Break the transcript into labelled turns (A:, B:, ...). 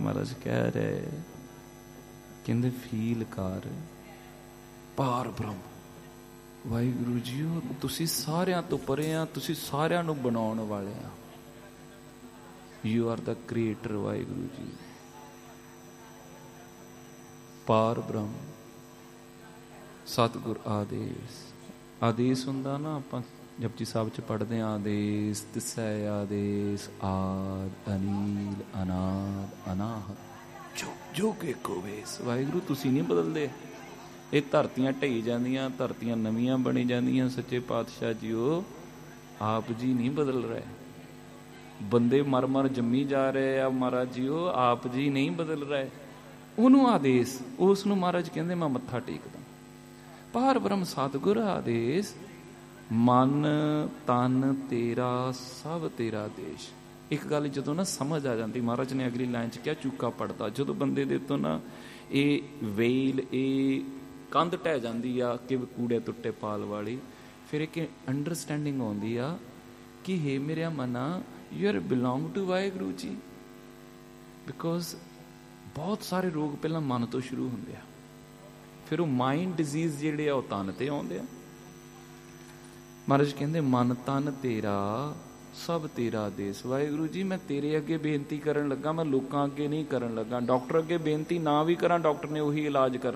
A: महाराज कह रहे, कहते फील कर पार ब्रह्म वाहिगुरु जी तुसी सारियां तो परे आ, तुसी सारियां नूं बनाउण वाले आ। You are the creator Waheguru ji. पार ब्रह्म सतगुर आदेश। आदेश हुंदा ना, आपां जपजी साहब च पढ़ते हैं आदेश तिसै आदेश आद अनील अनाद अनाहत जो जो के कोवेस। वाहिगुरु तुसी नहीं बदलते, ये धरतियां ढई जांदियां, धरतियां नवीआं बनी जांदियां। सच्चे पातशाह जीओ आप जी नहीं बदल रहे, बंदे मर मर जम्मी जा रहे आ महाराज जीओ, आप जी नहीं बदल रहे। उन्होंने आदेश, उसनूं महाराज कहंदे मैं मत्था टेकदा। पार ब्रह्म सतगुर आदेश मन तन तेरा सब तेरा देश। एक गल जदों ना समझ आ जाती, महाराज ने अगली लाइन च क्या चूका पड़ता, जदों बंदे दे तो ना ये वेल ये कंध ढह जाती आ कि कूड़े तुट्टे पाल वाली, फिर एक अंडरस्टैंडिंग आती आ कि हे मेरे मना you are belong to Waheguru ji. Because बहुत सारे रोग पहला मन तो शुरू होंगे, फिर वो माइंड डिजीज जिहड़े आ तन ते आउंदे आ। महाराज कहंदे मन तन तेरा सब तेरा देश। वाहिगुरु जी मैं तेरे अगे बेनती करन लगा, मैं लोकां अगे नहीं करन लगा। डॉक्टर अगे बेनती ना भी करा, डॉक्टर ने उही इलाज कर